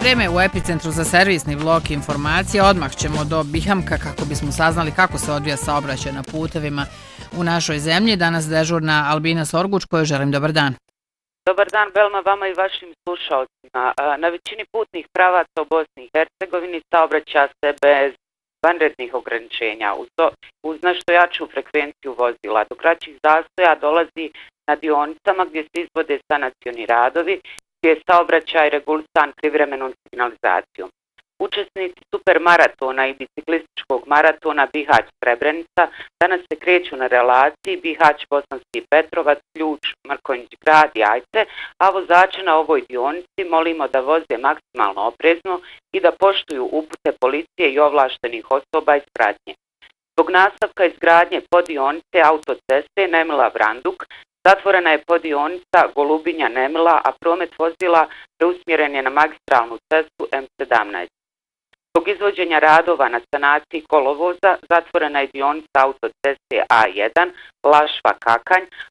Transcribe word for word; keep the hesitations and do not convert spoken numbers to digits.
Vrijeme u epicentru za servisni blok informacija. Odmah ćemo do Bihamka kako bismo saznali kako se odvija saobraćaj na putevima u našoj zemlji. Danas dežurna Albina Sorguč, kojoj želim dobar dan. Dobar dan, Belma, vama i vašim slušalcima. Na većini putnih pravaca u Bosni i Hercegovini saobraća se bez vanrednih ograničenja uz, uz nešto jaču frekvenciju vozila. Do kraćih zastoja dolazi na dionicama gdje se izvode sanacioni radovi, gdje je saobraćaj regulisan privremenom signalizacijom. Učesnici supermaratona i biciklističkog maratona Bihać-Srebrenica danas se kreću na relaciji Bihać-Bosanski Petrovac, Ključ, Mrkonjić Grad i Ajce, a vozače na ovoj dionici molimo da voze maksimalno oprezno i da poštuju upute policije i ovlaštenih osoba iz pratnje. Zbog nastavka izgradnje podionice autoceste Nemila-Vranduk, zatvorena je podionica Golubinja-Nemila, a promet vozila preusmjeren je na magistralnu cestu M sedamnaest. Zbog izvođenja radova na sanaciji kolovoza zatvorena je dionica autoceste A jedan Lašva-Kakanj,